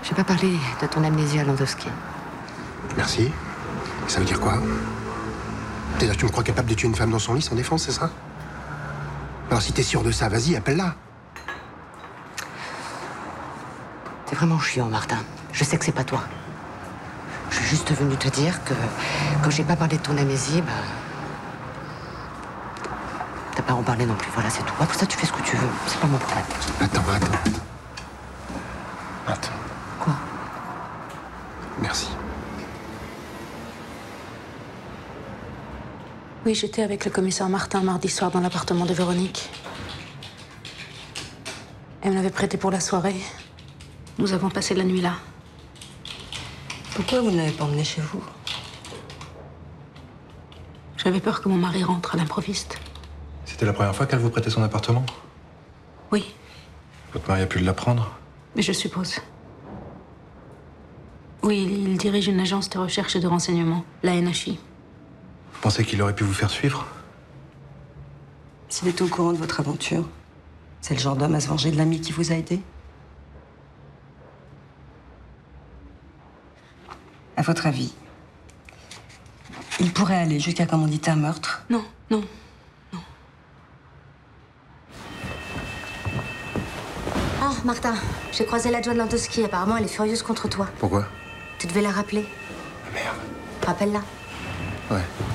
J'ai pas parlé de ton amnésie à Landowski. Merci. Ça veut dire quoi? C'est-à-dire que tu me crois capable de tuer une femme dans son lit sans défense, c'est ça? Alors si t'es sûr de ça, vas-y, appelle-la. T'es vraiment chiant, Martin. Je sais que c'est pas toi. Je suis juste venue te dire que, quand j'ai pas parlé de ton amnésie, t'as pas à en parler non plus. Voilà, c'est tout. Après ça, tu fais ce que tu veux. C'est pas mon problème. Attends. Quoi? Merci. Oui, j'étais avec le commissaire Martin mardi soir dans l'appartement de Véronique. Elle me l'avait prêté pour la soirée. Nous avons passé la nuit là. Pourquoi vous ne l'avez pas emmené chez vous? J'avais peur que mon mari rentre à l'improviste. C'était la première fois qu'elle vous prêtait son appartement? Oui, Votre mari a pu l'apprendre? mais je suppose. Oui, il dirige une agence de recherche et de renseignement, la NHI. Vous pensez qu'il aurait pu vous faire suivre? S'il était au courant de votre aventure, c'est le genre d'homme à se venger de l'ami qui vous a aidé? À votre avis, il pourrait aller jusqu'à commanditer un meurtre? Non. Ah, Martin, j'ai croisé l'adjointe Landowski. Apparemment, elle est furieuse contre toi. Pourquoi? Tu devais la rappeler. Merde. Rappelle-la. Ouais.